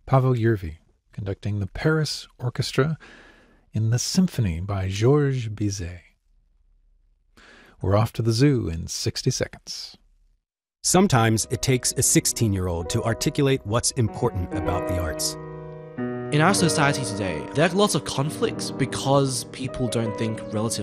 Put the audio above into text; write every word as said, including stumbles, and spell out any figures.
Pavel Yervi, conducting the Paris Orchestra in the Symphony by Georges Bizet. We're off to the zoo in sixty seconds. Sometimes it takes a sixteen-year-old to articulate what's important about the arts. In our society today, there are lots of conflicts because people don't think relatively